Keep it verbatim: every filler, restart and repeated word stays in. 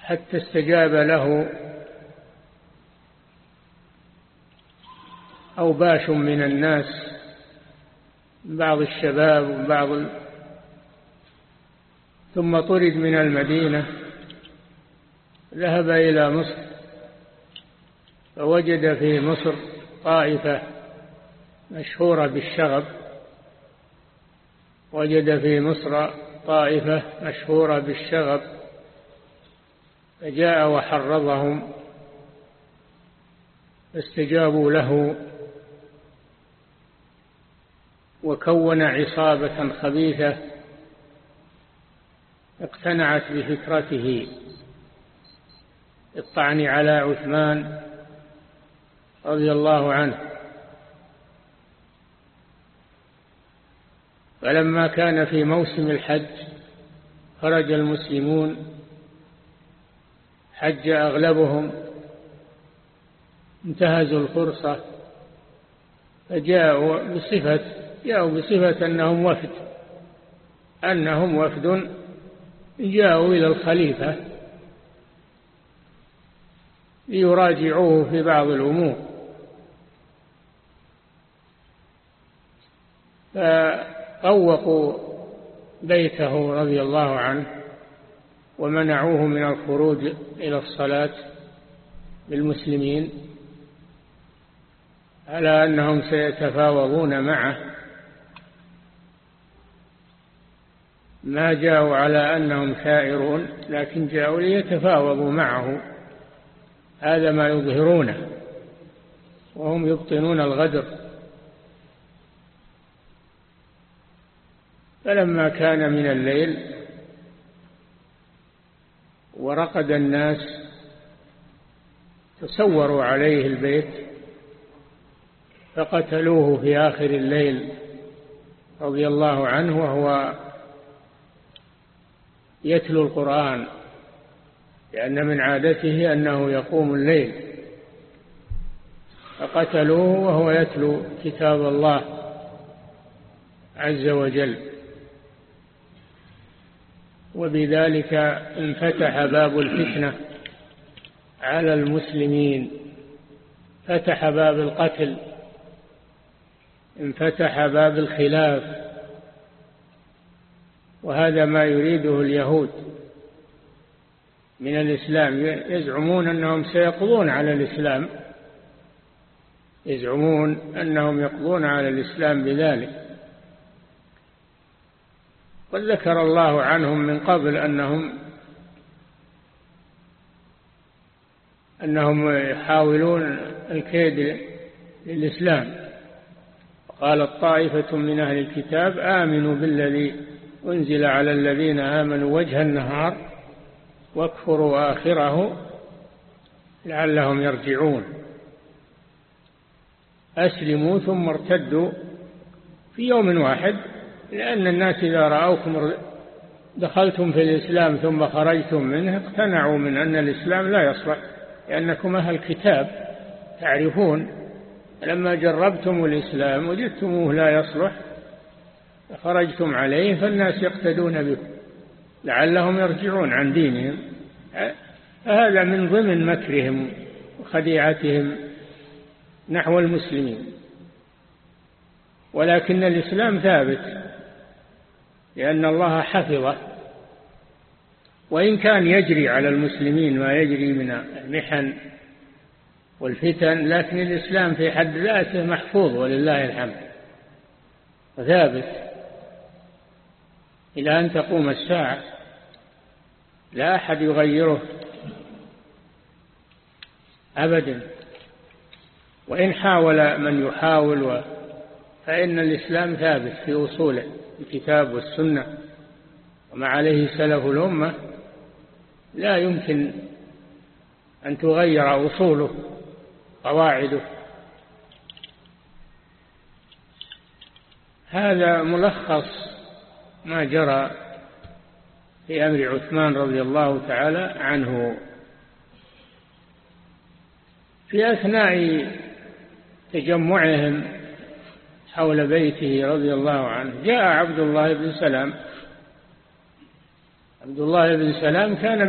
حتى استجاب له أوباش من الناس، بعض الشباب وبعض ال... ثم طرد من المدينة، ذهب إلى مصر فوجد في مصر طائفة مشهورة بالشغب، وجد في مصر طائفة مشهورة بالشغب فجاء وحرضهم فاستجابوا له، وكون عصابة خبيثة اقتنعت بفكرته الطعن على عثمان رضي الله عنه. فلما كان في موسم الحج خرج المسلمون، حج أغلبهم، انتهزوا الفرصة فجاءوا بصفة جاءوا بصفة أنهم وفد أنهم وفد جاءوا إلى الخليفة ليراجعوه في بعض الأمور، فطوقوا بيته رضي الله عنه ومنعوه من الخروج إلى الصلاة بالمسلمين على أنهم سيتفاوضون معه، ما جاءوا على أنهم ثائرون لكن جاءوا ليتفاوضوا معه، هذا ما يظهرونه وهم يبطنون الغدر. فلما كان من الليل ورقد الناس تصوروا عليه البيت فقتلوه في آخر الليل رضي الله عنه وهو يتلو القرآن، لأن من عادته أنه يقوم الليل، فقتلوه وهو يتلو كتاب الله عز وجل. وبذلك انفتح باب الفتنة على المسلمين، فتح باب القتل، انفتح باب الخلاف، وهذا ما يريده اليهود من الإسلام، يزعمون أنهم سيقضون على الإسلام، يزعمون أنهم يقضون على الإسلام بذلك. قد ذكر الله عنهم من قبل أنهم أنهم يحاولون الكيد للإسلام. قالت طائفة من أهل الكتاب آمنوا بالذي أنزل على الذين آمنوا وجه النهار واكفروا آخره لعلهم يرجعون، أسلموا ثم ارتدوا في يوم واحد، لأن الناس إذا رأوكم دخلتم في الإسلام ثم خرجتم منه اقتنعوا من أن الإسلام لا يصلح، لأنكم أهل الكتاب تعرفون، لما جربتم الإسلام وجدتموه لا يصلح خرجتم عليه، فالناس يقتدون به لعلهم يرجعون عن دينهم. هذا من ضمن مكرهم وخديعتهم نحو المسلمين. ولكن الإسلام ثابت لأن الله حفظه، وإن كان يجري على المسلمين ما يجري من المحن والفتن، لكن الإسلام في حد ذاته محفوظ ولله الحمد وثابت إلى أن تقوم الساعة، لا أحد يغيره أبدا، وإن حاول من يحاول، فإن الإسلام ثابت في أصوله الكتاب والسنة وما عليه سلف الأمة، لا يمكن أن تغير أصوله قواعده. هذا ملخص ما جرى في أمر عثمان رضي الله تعالى عنه. في أثناء تجمعهم حول بيته رضي الله عنه جاء عبد الله بن سلام. عبد الله بن سلام كان